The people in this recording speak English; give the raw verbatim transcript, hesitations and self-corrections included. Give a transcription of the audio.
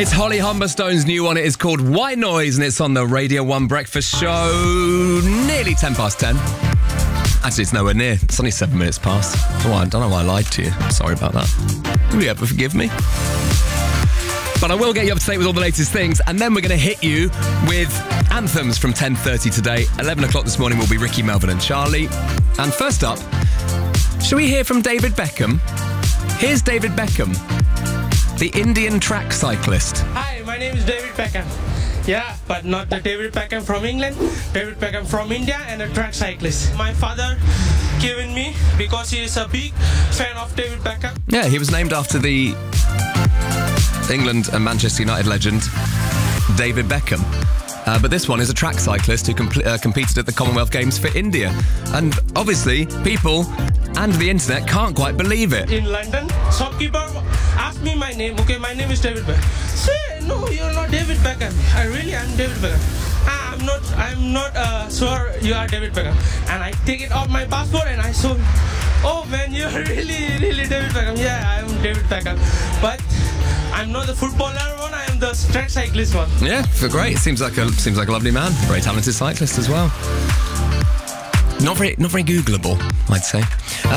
It's Holly Humberstone's new one. It is called White Noise, and it's on the Radio one Breakfast Show. Nearly ten past ten. Actually, it's nowhere near. It's only seven minutes past. Oh, I don't know why I lied to you. Sorry about that. Will you ever forgive me? But I will get you up to date with all the latest things, and then we're going to hit you with anthems from ten thirty today. eleven o'clock this morning will be Ricky, Melvin and Charlie. And first up, shall we hear from David Beckham? Here's David Beckham, the Indian track cyclist. Hi, my name is David Beckham. Yeah, but not the David Beckham from England. David Beckham from India and a track cyclist. My father given me because he is a big fan of David Beckham. Yeah, he was named after the England and Manchester United legend David Beckham. Uh, but this one is a track cyclist who compl- uh, competed at the Commonwealth Games for India. And obviously, people and the internet can't quite believe it. In London, shopkeeper asked me my name. Okay, my name is David Beckham. Say, no, you're not David Beckham. I really am David Beckham. Ah, I'm not, I'm not uh, sure you are David Beckham. And I take it off my passport and I saw, oh man, you're really, really David Beckham. Yeah, I'm David Beckham. But I'm not the footballer one, I am the track cyclist one. Yeah, for great. Seems like a seems like a lovely man. Very talented cyclist as well. Not very not very Googleable, I'd say. Uh,